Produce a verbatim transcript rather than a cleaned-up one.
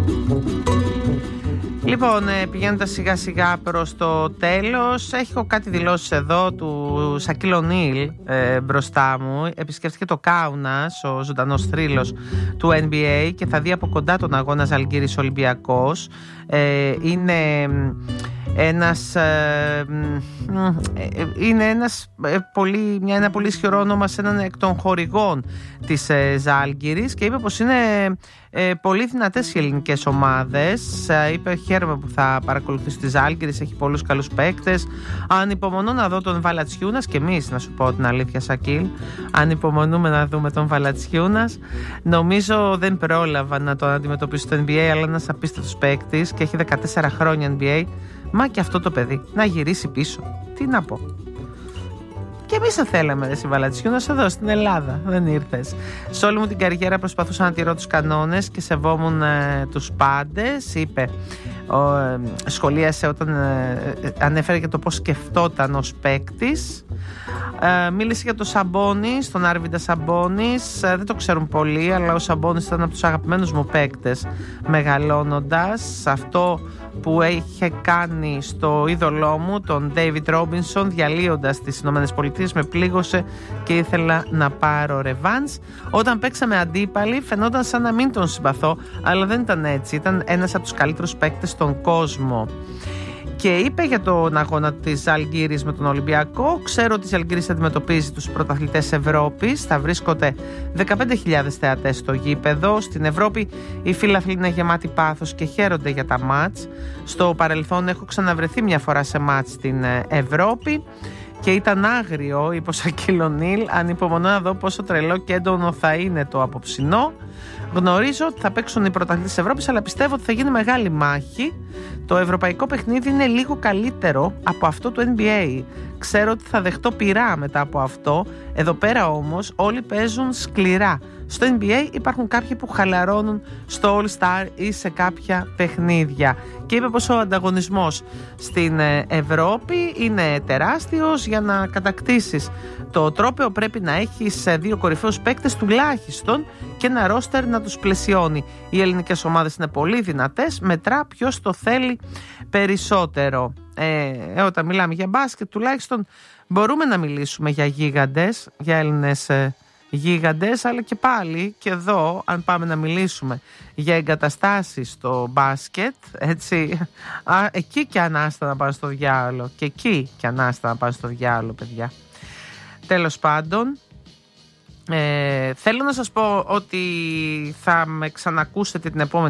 Λοιπόν, πηγαίνοντας σιγά σιγά προς το τέλος, έχω κάτι δηλώσεις εδώ του Σακίλ Ονίλ ε, μπροστά μου. Επισκέφθηκε το Κάουνας, ο ζωντανός θρύλος του N B A, και θα δει από κοντά τον αγώνα Ζαλγκίρις Ολυμπιακός. Ε, είναι ένας, ε, ε, είναι ένας ε, πολύ, μια, ένα πολύ ισχυρό όνομα σε έναν εκ των χορηγών της ε, Ζάλγκιρις, και είπε πως είναι ε, πολύ δυνατές οι ελληνικές ομάδες. Ε, είπε χαίρομαι που θα παρακολουθήσει τη Ζάλγκιρις, έχει πολλούς καλούς παίκτες. Ανυπομονώ να δω τον Valanciunas, και εμείς, να σου πω την αλήθεια, Σακίλ, ανυπομονούμε να δούμε τον Valanciunas. Νομίζω δεν πρόλαβα να τον αντιμετωπίσω στο N B A, αλλά είναι ένας απίστευτος παίκτης και έχει δεκατέσσερα χρόνια N B A. Μα και αυτό το παιδί να γυρίσει πίσω, τι να πω. Και εμείς θα θέλαμε, ρε Valanciunas, εδώ στην Ελλάδα. Δεν ήρθες. Σε όλη μου την καριέρα προσπαθούσα να τηρώ τους κανόνες και σεβόμουν ε, τους πάντες. Είπε, ο, ε, σχολίασε όταν ε, ε, ανέφερε και το πώς σκεφτόταν ως παίκτης. Ε, μίλησε για το Σαμπόνις, τον Άρβιντα Σαμπόνις. Ε, δεν το ξέρουν πολλοί, αλλά ο Σαμπόνις ήταν από τους αγαπημένους μου παίκτες μεγαλώνοντας. Αυτό που είχε κάνει στο είδωλό μου, τον David Robinson, διαλύοντας τις Ηνωμένες Πολιτείες, με πλήγωσε και ήθελα να πάρω ρεβάνς. Όταν παίξαμε αντίπαλοι φαινόταν σαν να μην τον συμπαθώ, αλλά δεν ήταν έτσι. Ήταν ένας από τους καλύτερους παίκτες στον κόσμο. Και είπε για τον αγώνα της Ζαλγκίρις με τον Ολυμπιακό: ξέρω ότι η Ζαλγκίρις αντιμετωπίζει τους πρωταθλητές Ευρώπης. Θα βρίσκονται δεκαπέντε χιλιάδες θεατές στο γήπεδο. Στην Ευρώπη οι φίλαθλοι είναι γεμάτοι πάθος και χαίρονται για τα μάτς. Στο παρελθόν έχω ξαναβρεθεί μια φορά σε μάτς στην Ευρώπη και ήταν άγριο, είπε ο Σακίλ Ονίλ. Ανυπομονώ να δω πόσο τρελό και έντονο θα είναι το απόψινό. Γνωρίζω ότι θα παίξουν οι πρωταθλητές της Ευρώπης, αλλά πιστεύω ότι θα γίνει μεγάλη μάχη. Το ευρωπαϊκό παιχνίδι είναι λίγο καλύτερο από αυτό του N B A. Ξέρω ότι θα δεχτώ πειρά μετά από αυτό. Εδώ πέρα όμως όλοι παίζουν σκληρά. Στο N B A υπάρχουν κάποιοι που χαλαρώνουν στο All-Star ή σε κάποια παιχνίδια. Και είπε πως ο ανταγωνισμός στην Ευρώπη είναι τεράστιος. Για να κατακτήσεις το τρόπαιο πρέπει να έχεις δύο κορυφαίους παίκτες τουλάχιστον και ένα ρόστερ να τους πλαισιώνει. Οι ελληνικές ομάδες είναι πολύ δυνατές. Μετρά ποιος το θέλει περισσότερο. Ε, όταν μιλάμε για μπάσκετ, τουλάχιστον μπορούμε να μιλήσουμε για γίγαντες, για Έλληνες ε, γίγαντες, αλλά και πάλι και εδώ, αν πάμε να μιλήσουμε για εγκαταστάσεις στο μπάσκετ, έτσι, α, εκεί και ανάστα να πάνε στο διάολο, και εκεί και ανάστα να πάνε στο διάολο, παιδιά. Τέλος πάντων, ε, θέλω να σας πω ότι θα με ξανακούσετε την επόμενη